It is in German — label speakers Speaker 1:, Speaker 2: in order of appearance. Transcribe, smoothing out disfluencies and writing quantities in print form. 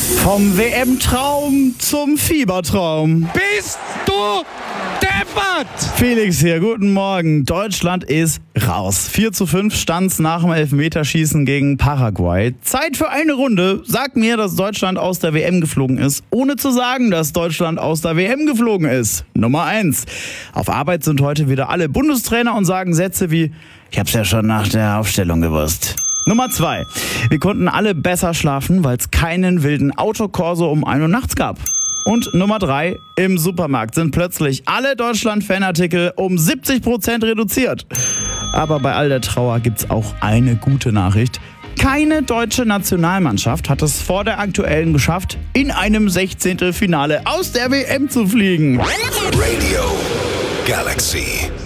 Speaker 1: Vom WM-Traum zum Fiebertraum.
Speaker 2: Bist du deppert?
Speaker 1: Felix hier, guten Morgen. Deutschland ist raus. 4:5 stand's nach dem Elfmeterschießen gegen Paraguay. Zeit für eine Runde. Sag mir, dass Deutschland aus der WM geflogen ist, ohne zu sagen, dass Deutschland aus der WM geflogen ist. Nummer 1. Auf Arbeit sind heute wieder alle Bundestrainer und sagen Sätze wie: Ich hab's ja schon nach der Aufstellung gewusst. Nummer 2. Wir konnten alle besser schlafen, weil es keinen wilden Autokorso um 1 Uhr nachts gab. Und Nummer 3. Im Supermarkt sind plötzlich alle Deutschland-Fanartikel um 70% reduziert. Aber bei all der Trauer gibt's auch eine gute Nachricht. Keine deutsche Nationalmannschaft hat es vor der aktuellen geschafft, in einem 16. Finale aus der WM zu fliegen.
Speaker 3: Radio Galaxy.